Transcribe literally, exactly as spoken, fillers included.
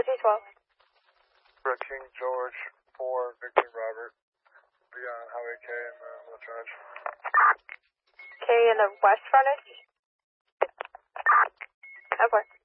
Jessie twelve. For King George four, Victor Robert. Be on Highway K in the West Frontage. K in the West Frontage? Okay.